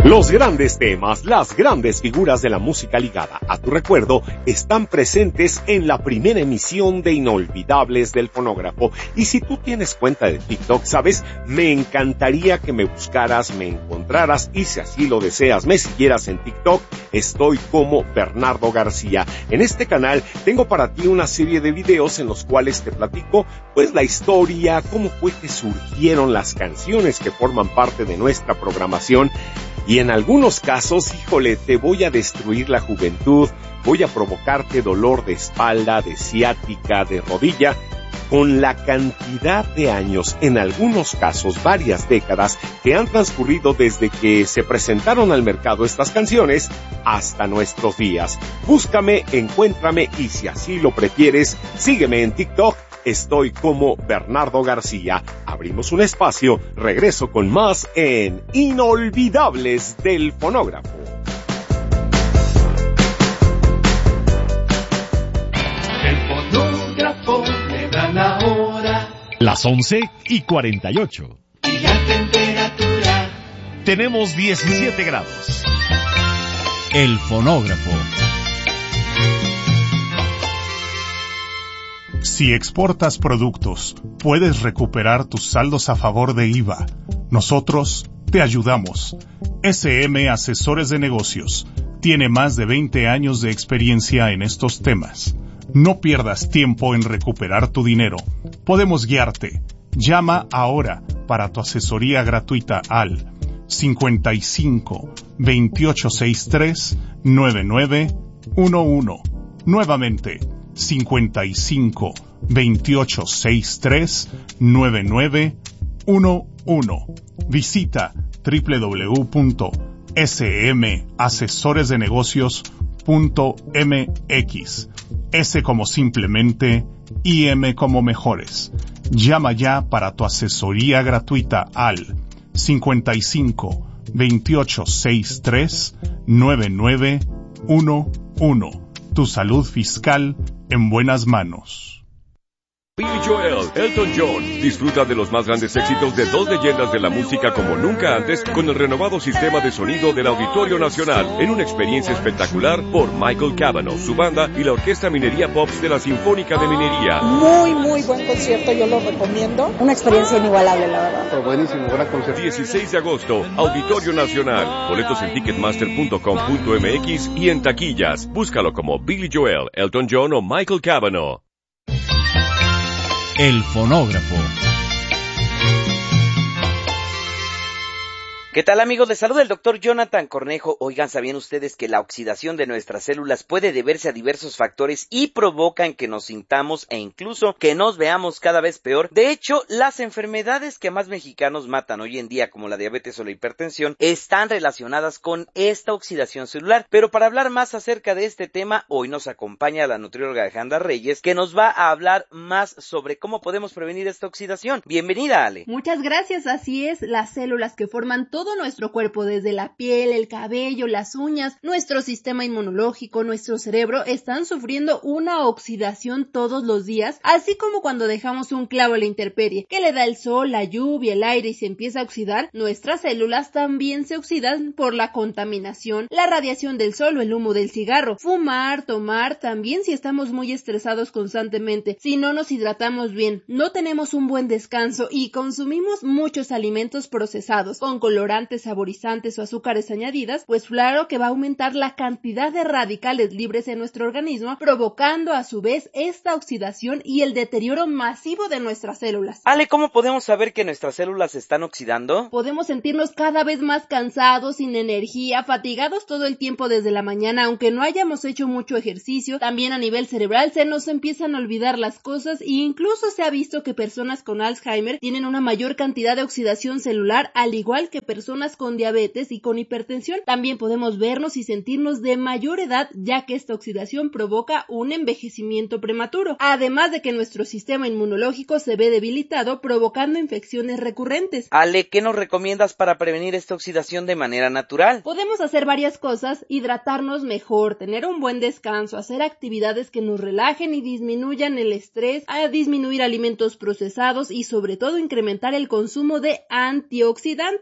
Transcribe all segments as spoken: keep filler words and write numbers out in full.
Los grandes temas, las grandes figuras de la música ligada a tu recuerdo están presentes en la primera emisión de Inolvidables del Fonógrafo. Y si tú tienes cuenta de TikTok, ¿sabes? Me encantaría que me buscaras, me encontraras y si así lo deseas, me siguieras en TikTok. Estoy como Bernardo García. En este canal tengo para ti una serie de videos en los cuales te platico pues la historia, cómo fue que surgieron las canciones que forman parte de nuestra programación. Y en algunos casos, híjole, te voy a destruir la juventud, voy a provocarte dolor de espalda, de ciática, de rodilla, con la cantidad de años, en algunos casos varias décadas, que han transcurrido desde que se presentaron al mercado estas canciones hasta nuestros días. Búscame, encuéntrame y si así lo prefieres, sígueme en TikTok. Estoy como Bernardo García. Abrimos un espacio, regreso con más en Inolvidables del Fonógrafo. El fonógrafo me da la hora. Las once y cuarenta y ocho. Y la temperatura. Tenemos diecisiete grados. El fonógrafo. Si exportas productos, puedes recuperar tus saldos a favor de I V A. Nosotros te ayudamos. S M Asesores de Negocios tiene más de veinte años de experiencia en estos temas. No pierdas tiempo en recuperar tu dinero. Podemos guiarte. Llama ahora para tu asesoría gratuita al cincuenta y cinco, veintiocho sesenta y tres, noventa y nueve once. Nuevamente, cincuenta y cinco, veintiocho sesenta y tres, noventa y nueve once. Visita doble u doble u doble u punto s m asesores de negocios punto m x. S como simplemente y M como mejores. Llama ya para tu asesoría gratuita al cincuenta y cinco, veintiocho sesenta y tres, noventa y nueve once. Tu salud fiscal en buenas manos. Billy Joel, Elton John, disfruta de los más grandes éxitos de dos leyendas de la música como nunca antes con el renovado sistema de sonido del Auditorio Nacional en una experiencia espectacular por Michael Cavanaugh, su banda y la Orquesta Minería Pops de la Sinfónica de Minería. Muy, muy buen concierto, yo lo recomiendo. Una experiencia inigualable, la verdad. Pero buenísimo, gran concierto. dieciséis de agosto, Auditorio Nacional. Boletos en ticketmaster punto com punto m x y en taquillas. Búscalo como Billy Joel, Elton John o Michael Cavanaugh. El fonógrafo. ¿Qué tal, amigos? Les saluda el doctor Jonathan Cornejo. Oigan, ¿sabían ustedes que la oxidación de nuestras células puede deberse a diversos factores y provocan que nos sintamos e incluso que nos veamos cada vez peor? De hecho, las enfermedades que más mexicanos matan hoy en día, como la diabetes o la hipertensión, están relacionadas con esta oxidación celular. Pero para hablar más acerca de este tema, hoy nos acompaña la nutrióloga Alejandra Reyes, que nos va a hablar más sobre cómo podemos prevenir esta oxidación. Bienvenida, Ale. Muchas gracias. Así es, las células que forman todo Todo nuestro cuerpo, desde la piel, el cabello, las uñas, nuestro sistema inmunológico, nuestro cerebro, están sufriendo una oxidación todos los días, así como cuando dejamos un clavo a la intemperie, que le da el sol, la lluvia, el aire y se empieza a oxidar. Nuestras células también se oxidan por la contaminación, la radiación del sol o el humo del cigarro, fumar, tomar, también si estamos muy estresados constantemente, si no nos hidratamos bien, no tenemos un buen descanso y consumimos muchos alimentos procesados con colorantes, saborizantes o azúcares añadidas, pues claro que va a aumentar la cantidad de radicales libres en nuestro organismo, provocando a su vez esta oxidación y el deterioro masivo de nuestras células. Ale, ¿cómo podemos saber que nuestras células se están oxidando? Podemos sentirnos cada vez más cansados, sin energía, fatigados todo el tiempo desde la mañana, aunque no hayamos hecho mucho ejercicio. También a nivel cerebral se nos empiezan a olvidar las cosas e incluso se ha visto que personas con Alzheimer tienen una mayor cantidad de oxidación celular, al igual que personas personas con diabetes y con hipertensión. También podemos vernos y sentirnos de mayor edad, ya que esta oxidación provoca un envejecimiento prematuro, además de que nuestro sistema inmunológico se ve debilitado, provocando infecciones recurrentes. Ale, ¿qué nos recomiendas para prevenir esta oxidación de manera natural? Podemos hacer varias cosas: hidratarnos mejor, tener un buen descanso, hacer actividades que nos relajen y disminuyan el estrés, a disminuir alimentos procesados y sobre todo incrementar el consumo de antioxidantes, como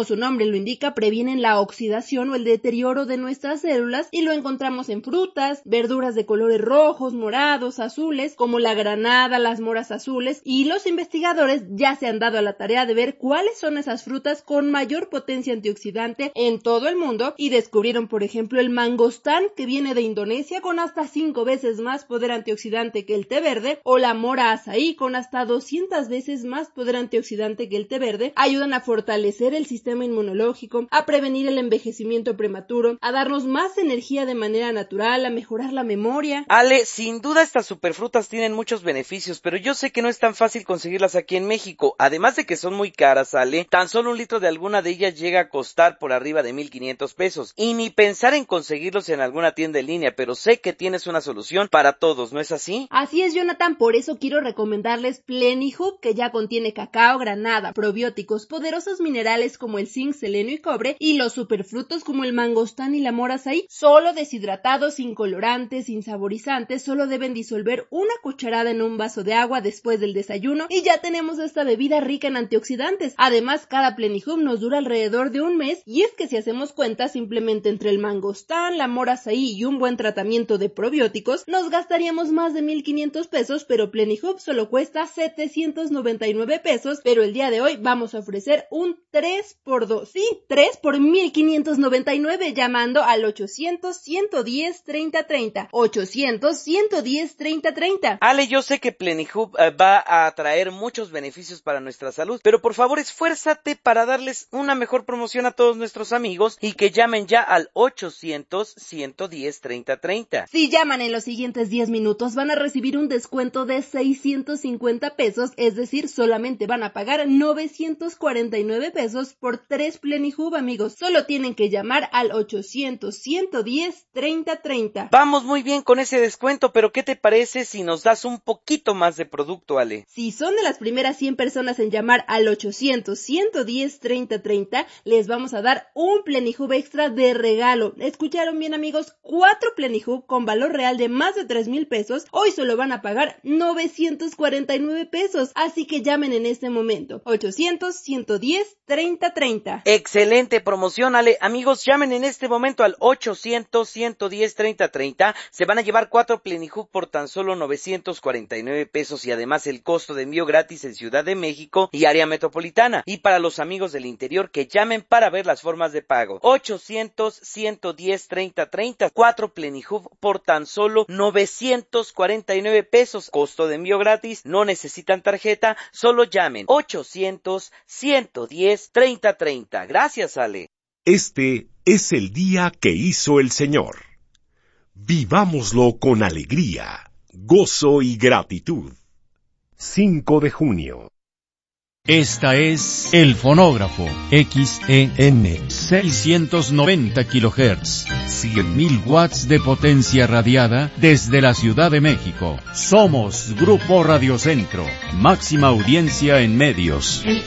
como su nombre lo indica, previenen la oxidación o el deterioro de nuestras células y lo encontramos en frutas, verduras de colores rojos, morados, azules, como la granada, las moras azules, y los investigadores ya se han dado a la tarea de ver cuáles son esas frutas con mayor potencia antioxidante en todo el mundo y descubrieron, por ejemplo, el mangostán, que viene de Indonesia, con hasta cinco veces más poder antioxidante que el té verde, o la mora azaí, con hasta doscientas veces más poder antioxidante que el té verde. Ayudan a fortalecer el sistema inmunológico, a prevenir el envejecimiento prematuro, a darnos más energía de manera natural, a mejorar la memoria. Ale, sin duda estas superfrutas tienen muchos beneficios, pero yo sé que no es tan fácil conseguirlas aquí en México. Además de que son muy caras, Ale, tan solo un litro de alguna de ellas llega a costar por arriba de mil quinientos pesos. Y ni pensar en conseguirlos en alguna tienda en línea, pero sé que tienes una solución para todos, ¿no es así? Así es, Jonathan, por eso quiero recomendarles Plenihub, que ya contiene cacao, granada, probióticos, poderosos minerales como el zinc, selenio y cobre, y los superfrutos como el mangostán y la mora azaí, solo deshidratados, sin colorantes, sin saborizantes. Solo deben disolver una cucharada en un vaso de agua después del desayuno y ya tenemos esta bebida rica en antioxidantes. Además, cada Plenihub nos dura alrededor de un mes, y es que si hacemos cuenta, simplemente entre el mangostán, la mora azaí y un buen tratamiento de probióticos, nos gastaríamos más de mil quinientos pesos, pero Plenihub solo cuesta setecientos noventa y nueve pesos, pero el día de hoy vamos a ofrecer un tres por dos, sí, tres por mil quinientos noventa y nueve, llamando al ochocientos, ciento diez, treinta, treinta, ochocientos, ciento diez, treinta, treinta. Ale, yo sé que Plenihub eh, va a traer muchos beneficios para nuestra salud, pero por favor esfuérzate para darles una mejor promoción a todos nuestros amigos y que llamen ya al ochocientos, ciento diez, treinta, treinta. Si llaman en los siguientes diez minutos van a recibir un descuento de seiscientos cincuenta pesos, es decir, solamente van a pagar novecientos cuarenta y nueve pesos por tres Plenihub, amigos. Solo tienen que llamar al ochocientos, ciento diez, treinta, treinta. Vamos muy bien con ese descuento, pero ¿qué te parece si nos das un poquito más de producto, Ale? Si son de las primeras cien personas en llamar al ochocientos, ciento diez, treinta, treinta, les vamos a dar un Plenihub extra de regalo. ¿Escucharon bien, amigos? Cuatro Plenihub con valor real de más de tres mil pesos. Hoy solo van a pagar novecientos cuarenta y nueve pesos, así que llamen en este momento. ochocientos, ciento diez, treinta, treinta. Excelente promoción, Ale. Amigos, llamen en este momento al ochocientos, ciento diez, treinta, treinta. Se van a llevar cuatro Plenihub por tan solo novecientos cuarenta y nueve pesos y además el costo de envío gratis en Ciudad de México y área metropolitana. Y para los amigos del interior, que llamen para ver las formas de pago. ochocientos, ciento diez, treinta, treinta. cuatro Plenihub por tan solo novecientos cuarenta y nueve pesos. Costo de envío gratis, no necesitan tarjeta, solo llamen. ochocientos, ciento diez, treinta, treinta. Gracias, Ale. Este es el día que hizo el Señor. Vivámoslo con alegría, gozo y gratitud. cinco de junio. Esta es El Fonógrafo, X E M, seiscientos noventa kilohertz, cien mil watts de potencia radiada desde la Ciudad de México. Somos Grupo Radio Centro, máxima audiencia en medios. El